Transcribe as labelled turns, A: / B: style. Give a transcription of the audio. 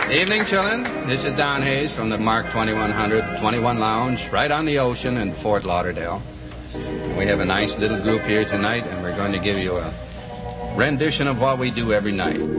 A: Evening, chillin'. This is Don Hayes from the Mark 2100 21 Lounge, right on the ocean in Fort Lauderdale. We have a nice little group here tonight, and we're going to give you a rendition of what we do every night.